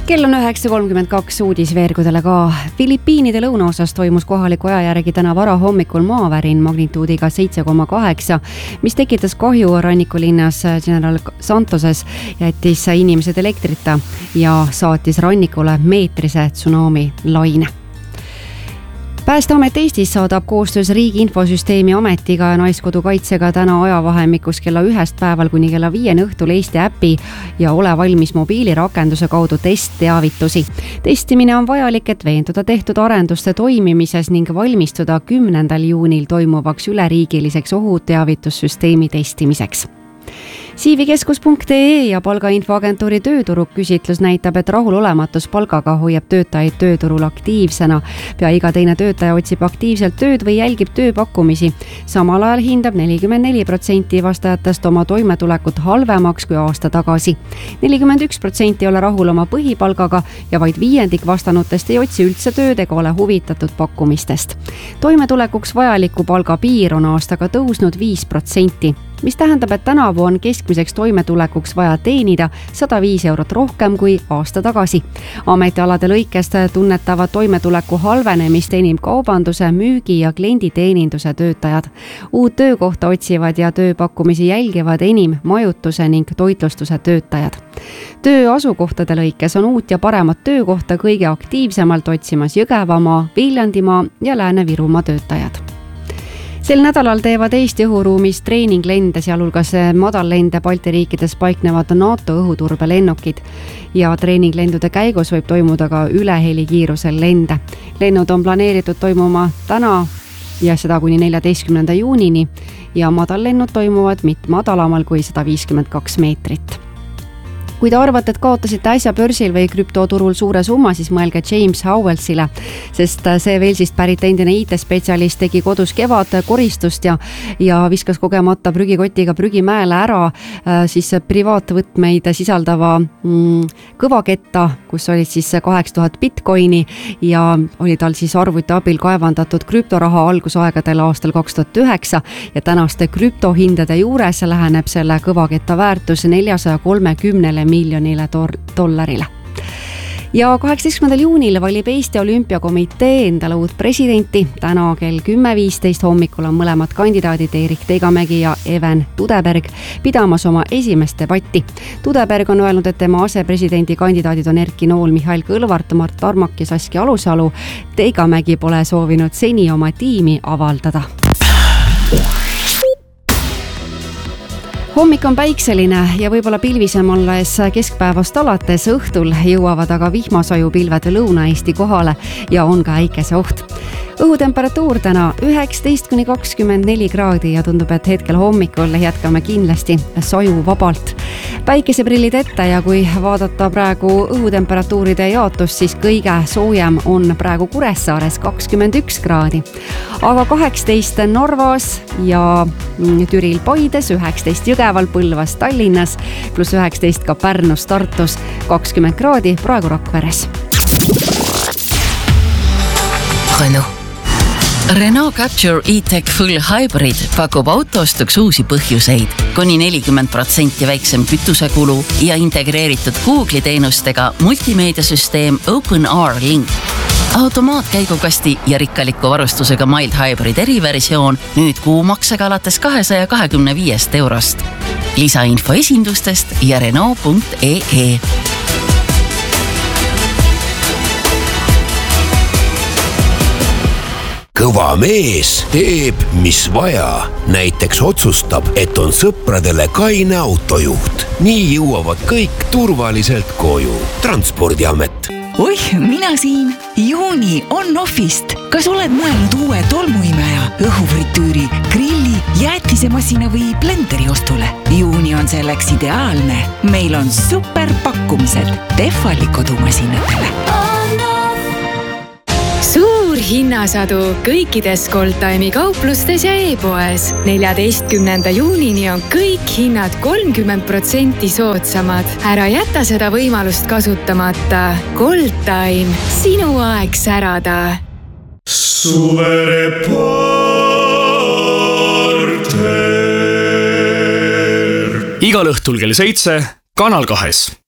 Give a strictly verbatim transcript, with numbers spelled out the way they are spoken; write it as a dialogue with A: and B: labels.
A: Kell on üheksa kolmkümmend kaks uudisveergudele ka. Filipiinide lõunaosas toimus kohaliku aja järgi täna vara hommikul maavärin magnituudiga seitse koma kaheksa, mis tekitas kahju rannikulinnas General Santoses, jättis inimesed elektrita ja saatis rannikule meetrise tsunami laine. Päästeamet Eestis saadab koostöös Riigi Infosüsteemi Ametiga ja Naiskodukaitsega täna ajavahemikus kella ühest päeval kuni kella viieni õhtul Eesti äpi ja ole valmis mobiilirakenduse kaudu testteavitusi. Testimine on vajalik, et veenduda tehtud arenduste toimimises ning valmistuda kümnendal juunil toimuvaks üleriigiliseks ohuteavitussüsteemi testimiseks. Siivikeskus punkt ee ja palgainfoagentuuri tööturu küsitlus näitab, et rahulolematus palgaga hoiab töötajaid tööturul aktiivsena. Pea iga teine töötaja otsib aktiivselt tööd või jälgib tööpakkumisi. Samal ajal hindab nelikümmend neli protsenti vastajatest oma toimetulekut halvemaks kui aasta tagasi. nelikümmend üks protsenti ei ole rahul oma põhipalgaga ja vaid viiendik vastanutest ei otsi üldse tööd ega ole huvitatud pakkumistest. Toimetulekuks vajaliku palga piir on aastaga tõusnud viis protsenti. mis tähendab, et tänavu on keskmiseks toimetulekuks vaja teenida sada viis eurot rohkem kui aasta tagasi. Ametialade lõikest tunnetavad toimetuleku halvenemist enim kaubanduse, müügi ja klienditeeninduse töötajad. Uut töökohta otsivad ja tööpakkumisi jälgivad enim majutuse ning toitlustuse töötajad. Töö asukohtade lõikes on uut ja paremat töökohta kõige aktiivsemalt otsimas Jõgevamaa, Viljandimaa ja Lääne-Virumaa töötajad. Sel nädalal teevad Eesti õhuruumis treeninglende, sealhulgas madallende Balti riikides paiknevad NATO õhuturbelennukid ja treeninglendude käigus võib toimuda ka ülehelikiirusel lende. Lennud on planeeritud toimuma täna ja seda kuni neljateistkümnenda juunini ja madallennud toimuvad mitte madalamal kui sada viiskümmend kaks meetrit. Kui te arvate, et kaotasite äsja börsil või krüptoturul suure summa, siis mõelge James Howellsile, sest see Walesist pärit endine I T-spetsialist tegi kodus kevad koristust ja, ja viskas kogemata prügikotiga prügimäele ära siis privaatvõtmeid sisaldava mm, kõvaketta, kus olid siis kaheksa tuhat bitcoini ja oli tal siis arvuti abil kaevandatud krüptoraha algusaegadel aastal kaks tuhat üheksa ja tänaste krüptohindade juures läheneb selle kõvaketta väärtus neljasaja kolmekümnele miljonile dollarile. Ja kaheksateistkümnendal juunil valib Eesti Olümpiakomitee endale uut presidenti. Täna kell kümme viisteist hommikul on mõlemad kandidaadid Erik Teigamägi ja Even Tudeberg pidamas oma esimest debatti. Tudeberg on öelnud, et tema asepresidendi kandidaadid on Erki Nool, Mihhail Kõlvart, Mart Tarmak ja Saskia Alusalu. Teigamägi pole soovinud seni oma tiimi avaldada. Hommik on päikseline ja võib-olla pilvisem olles keskpäevast alates õhtul jõuavad aga vihmasaju pilved Lõuna-Eesti kohale ja on ka äikese oht. Õhutemperatuur täna üheksateist kuni kakskümmend neli kraadi ja tundub, et hetkel hommikul jätkame kindlasti saju vabalt. Päikeseprillid ette ja kui vaadata praegu õhutemperatuuride jaotust, siis kõige soojem on praegu Kuressaares kakskümmend üks kraadi. Aga kaheksateist Narvas ja Türil Paides, üheksateist Jõgeval, Põlvas, Tallinnas, pluss üheksateist ka Pärnus, Tartus, kakskümmend kraadi praegu Rakveres.
B: Renault. Renault Capture E-Tech Full Hybrid pakub autoostuks uusi põhjuseid, kuni nelikümmend protsenti väiksem kütusekulu ja integreeritud Google'i teenustega multimeediasüsteem OpenR Link. Automaatkäigukasti ja rikkaliku varustusega Mild Hybrid eriversioon nüüd kuumaksega alates kahesaja kahekümne viiest eurost. Lisainfo esindustest ja Renault punkt ee.
C: Kõva mees teeb, mis vaja. Näiteks otsustab, et on sõpradele kaine autojuht. Nii jõuavad kõik turvaliselt koju. Transpordiamet.
D: Oih, mina siin. Juuni on Offist. Kas oled mõelnud uue tolmuimeja, õhufritüüri, grilli, jäätisemasina või blenderi ostule? Juuni on selleks ideaalne. Meil on super pakkumised Tehvali kodumasinatele.
E: Suur hinnasadu kõikides Goldtime'i kauplustes ja e-poes. neljateistkümnenda juunini on kõik hinnad kolmkümmend protsenti soodsamad. Ära jäta seda võimalust kasutamata. Goldtime, sinu aeg särada.
F: Suvereporter. Igal õhtul kell seitse Kanal kahes.